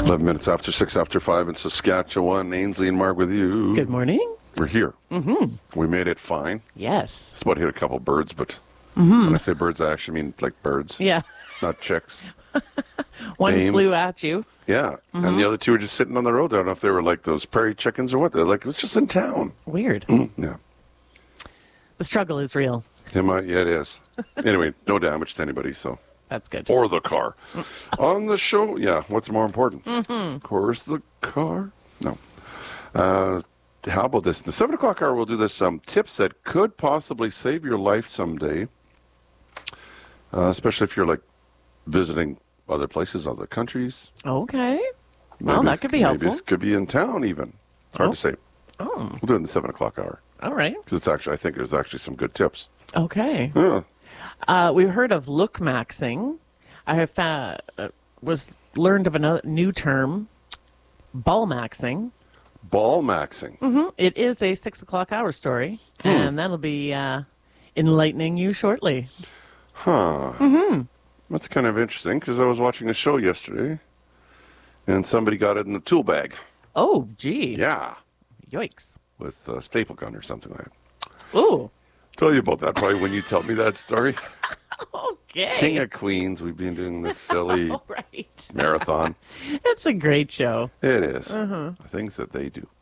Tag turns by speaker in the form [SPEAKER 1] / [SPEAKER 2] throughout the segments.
[SPEAKER 1] 11 minutes after 6 after 5 in Saskatchewan. Ainsley and Mark with you.
[SPEAKER 2] Good morning.
[SPEAKER 1] We're here. Mm-hmm. We made it fine.
[SPEAKER 2] Yes.
[SPEAKER 1] It's about hit a couple birds, but when I say birds, I actually mean like birds.
[SPEAKER 2] Yeah.
[SPEAKER 1] Not chicks.
[SPEAKER 2] One
[SPEAKER 1] Dames.
[SPEAKER 2] flew at you.
[SPEAKER 1] Yeah. And the other two were just sitting on the road. I don't know if they were like those prairie chickens or what. They're like, it was just in town.
[SPEAKER 2] Weird.
[SPEAKER 1] Yeah.
[SPEAKER 2] The struggle is real.
[SPEAKER 1] Yeah, it is. Anyway, no damage to anybody, so.
[SPEAKER 2] That's good.
[SPEAKER 1] Or the car. On the show, yeah, what's more important? Of course, the car. No. How about this? In the 7 o'clock hour, we'll do this. Tips that could possibly save your life someday, especially if you're, like, visiting other places, other countries.
[SPEAKER 2] Okay. Well, that could be helpful.
[SPEAKER 1] Maybe it could be in town, even. It's hard to say.
[SPEAKER 2] Oh.
[SPEAKER 1] We'll do it in the 7 o'clock hour.
[SPEAKER 2] All right.
[SPEAKER 1] Because it's actually, I think there's actually some good tips.
[SPEAKER 2] Okay.
[SPEAKER 1] Yeah.
[SPEAKER 2] We've heard of look maxing. I have learned of a new term, ball maxing.
[SPEAKER 1] Ball maxing.
[SPEAKER 2] Mm-hmm. It is a 6 o'clock hour story, and that'll be enlightening you shortly.
[SPEAKER 1] Huh. That's kind of interesting because I was watching a show yesterday, and somebody got it in the tool bag.
[SPEAKER 2] Oh, gee.
[SPEAKER 1] Yeah.
[SPEAKER 2] Yikes.
[SPEAKER 1] With a staple gun or something like that.
[SPEAKER 2] Ooh.
[SPEAKER 1] Tell you about that probably when you tell me that story.
[SPEAKER 2] Okay.
[SPEAKER 1] King of Queens. We've been doing this silly
[SPEAKER 2] All right.
[SPEAKER 1] marathon.
[SPEAKER 2] It's a great show.
[SPEAKER 1] It is. Things that they do.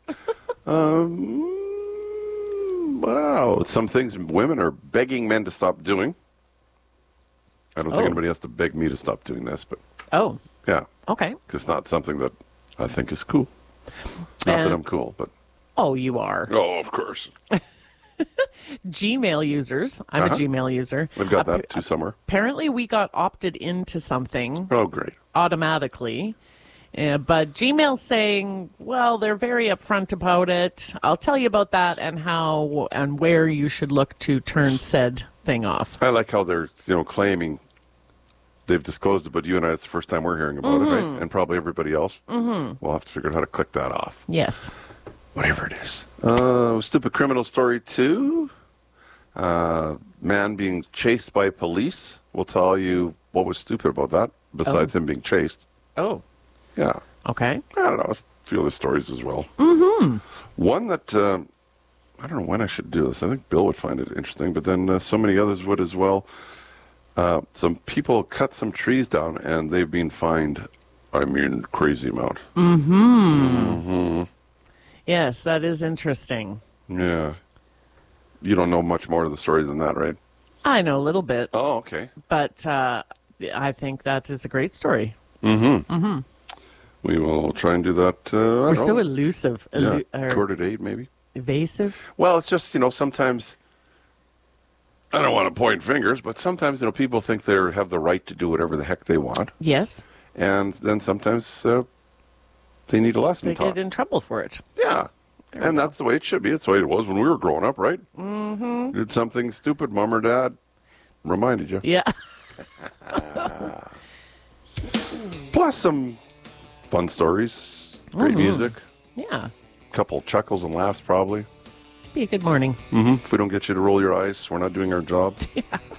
[SPEAKER 1] Wow. Some things women are begging men to stop doing. I don't think anybody has to beg me to stop doing this, but
[SPEAKER 2] Oh,
[SPEAKER 1] yeah.
[SPEAKER 2] okay.
[SPEAKER 1] It's not something that I think is cool. Not that I'm cool, but...
[SPEAKER 2] Oh, you are.
[SPEAKER 1] Oh, of course.
[SPEAKER 2] Gmail users. I'm a Gmail user.
[SPEAKER 1] We've got that too somewhere.
[SPEAKER 2] Apparently, we got opted into something
[SPEAKER 1] Oh, great.
[SPEAKER 2] automatically. But Gmail's saying, well, they're very upfront about it. I'll tell you about that and how and where you should look to turn said thing off.
[SPEAKER 1] I like how they're, claiming they've disclosed it, but you and I, it's the first time we're hearing about it, right? And probably everybody else. We'll have to figure out how to click that off.
[SPEAKER 2] Yes.
[SPEAKER 1] Whatever it is. Stupid criminal story 2. Man being chased by police. We'll tell you what was stupid about that, besides him being chased.
[SPEAKER 2] Oh,
[SPEAKER 1] Yeah.
[SPEAKER 2] okay.
[SPEAKER 1] I don't know. A few other stories as well. One that, I don't know when I should do this. I think Bill would find it interesting, but then so many others would as well. Some people cut some trees down, and they've been fined, crazy amount.
[SPEAKER 2] Yes, that is interesting.
[SPEAKER 1] Yeah. You don't know much more to the story than that, right?
[SPEAKER 2] I know a little bit,
[SPEAKER 1] Oh, okay.
[SPEAKER 2] but I think that is a great story.
[SPEAKER 1] We will try and do that.
[SPEAKER 2] We're so elusive,
[SPEAKER 1] quarter to 8, maybe.
[SPEAKER 2] evasive.
[SPEAKER 1] Well, it's just, sometimes, I don't want to point fingers, but sometimes, people think they have the right to do whatever the heck they want.
[SPEAKER 2] Yes.
[SPEAKER 1] And then sometimes they need a lesson
[SPEAKER 2] They
[SPEAKER 1] taught.
[SPEAKER 2] get in trouble for it.
[SPEAKER 1] Yeah. And that's the way it should be. That's the way it was when we were growing up, right? Mm-hmm. Did something stupid, mom or dad reminded you.
[SPEAKER 2] Yeah.
[SPEAKER 1] Plus some fun stories, great music,
[SPEAKER 2] Yeah.
[SPEAKER 1] couple chuckles and laughs probably.
[SPEAKER 2] Be a good morning.
[SPEAKER 1] If we don't get you to roll your eyes, we're not doing our job.
[SPEAKER 2] Yeah.